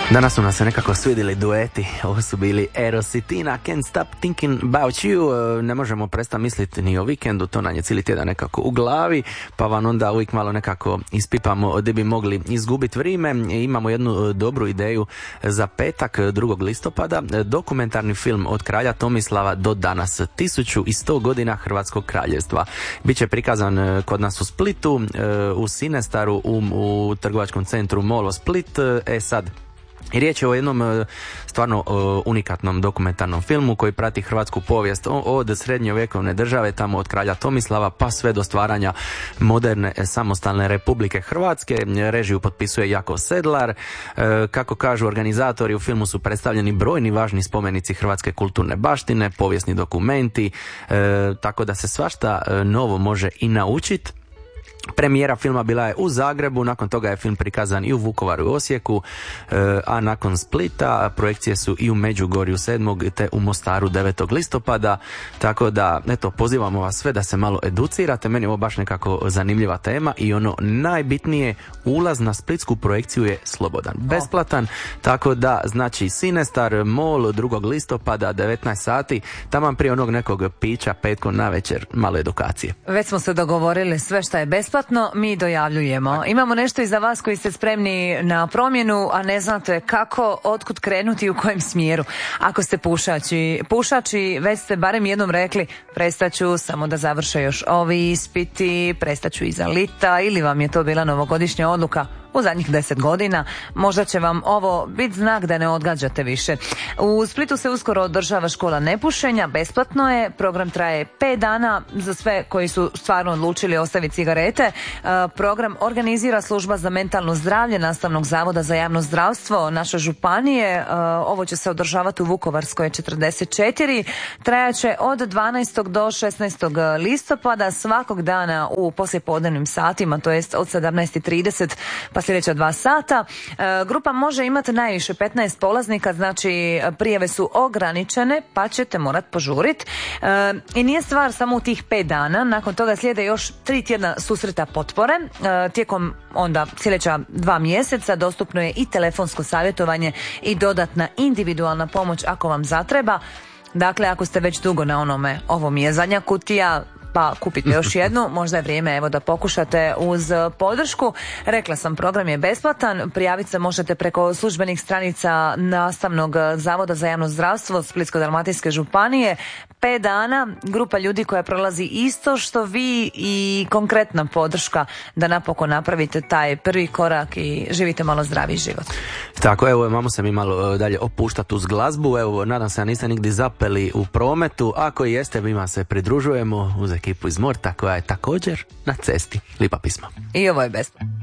Danas su nam se nekako svidjeli dueti. Ovo su bili Eros i Tina, Can't Stop Thinking About You. Ne možemo prestati misliti ni o vikendu, to nam je cijeli tjedan nekako u glavi, pa vam onda uvijek malo nekako ispipamo gdje bi mogli izgubiti vrijeme. Imamo jednu dobru ideju za petak 2. listopada, dokumentarni film od kralja Tomislava do danas, 1100 godina Hrvatskog kraljevstva. Biće prikazan kod nas u Splitu, u Sinestaru, u trgovačkom centru Molo Split. Sad, i riječ je o jednom stvarno unikatnom dokumentarnom filmu koji prati hrvatsku povijest od srednjovjekovne države, tamo od kralja Tomislava pa sve do stvaranja moderne samostalne Republike Hrvatske. Režiju potpisuje Jakov Sedlar. Kako kažu organizatori, u filmu su predstavljeni brojni važni spomenici hrvatske kulturne baštine, povijesni dokumenti, tako da se svašta novo može i naučiti. Premijera filma bila je u Zagrebu, nakon toga je film prikazan i u Vukovaru i Osijeku, a nakon Splita projekcije su i u Međugorju 7. te u Mostaru 9. listopada, tako da eto, pozivamo vas sve da se malo educirate. Meni je ovo baš nekako zanimljiva tema i ono najbitnije, ulaz na splitsku projekciju je slobodan, besplatan, tako da znači Sinestar Mall 2. listopada 19 sati, taman prije onog nekog pića petkom navečer, malo edukacije. Već smo se dogovorili, sve šta je besplatno mi dojavljujemo. Imamo nešto i za vas koji ste spremni na promjenu, a ne znate kako, otkud krenuti i u kojem smjeru. Ako ste pušači, već ste barem jednom rekli prestaću samo da završe još ovi ispiti, prestaću iza lita, ili vam je to bila novogodišnja odluka u zadnjih 10 godina, možda će vam ovo biti znak da ne odgađate više. U Splitu se uskoro održava škola nepušenja, besplatno je, program traje 5 dana za sve koji su stvarno odlučili ostaviti cigarete. Program organizira Služba za mentalno zdravlje Nastavnog zavoda za javno zdravstvo naše županije. Ovo će se održavati u Vukovarskoj 44. Trajaće od 12. do 16. listopada svakog dana u poslijepodnevnim satima, to jest od 17:30 pa sljedeća 2 sata. Grupa može imati najviše 15 polaznika, znači prijave su ograničene pa ćete morati požuriti. I nije stvar samo u tih 5 dana, nakon toga slijede još 3 tjedna susreta potpore. Tijekom onda sljedeća 2 mjeseca dostupno je i telefonsko savjetovanje i dodatna individualna pomoć ako vam zatreba. Dakle, ako ste već dugo na onome, ovo mi je zadnja kutija, pa kupite još jednu, možda je vrijeme evo da pokušate uz podršku. Rekla sam, program je besplatan, prijaviti se možete preko službenih stranica Nastavnog zavoda za javno zdravstvo Splitsko-dalmatinske županije. 5 dana, grupa ljudi koja prolazi isto što vi i konkretna podrška da napokon napravite taj prvi korak i živite malo zdraviji život. Tako, evo, imamo se mi malo dalje opuštati uz glazbu. Evo, nadam se da niste nigdje zapeli u prometu. Ako jeste, mi se pridružujemo uz ekipu iz Morta koja je također na cesti. Lipa pisma. I ovo je besplatno.